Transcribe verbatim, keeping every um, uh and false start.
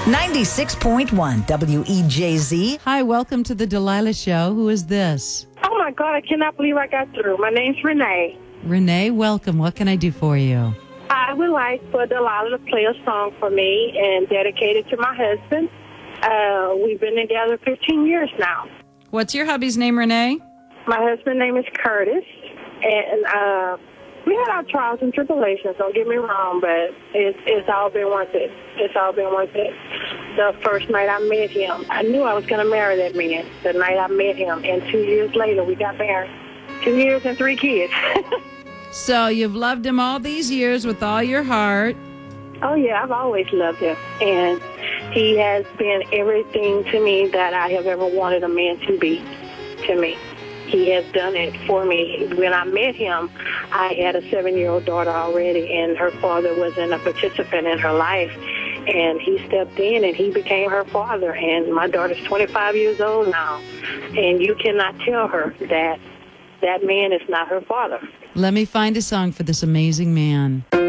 ninety-six point one W E J Z. Hi, welcome to the Delilah Show. Who is this? Oh, my God, I cannot believe I got through. My name's Renee. Renee, welcome. What can I do for you? I would like for Delilah to play a song for me and dedicate it to my husband. Uh, we've been together fifteen years now. What's your hubby's name, Renee? My husband's name is Curtis, and uh, we had our trials and tribulations, don't get me wrong, but it's, it's all been worth it. It's all been worth it. The first night I met him, I knew I was going to marry that man. The night I met him, and two years later, we got married. Two years and three kids. So you've loved him all these years with all your heart. Oh, yeah, I've always loved him, and he has been everything to me that I have ever wanted a man to be to me. He has done it for me. When I met him, I had a seven-year-old daughter already, and her father wasn't a participant in her life. And he stepped in, and he became her father. And my daughter's twenty-five years old now, and you cannot tell her that that man is not her father. Let me find a song for this amazing man.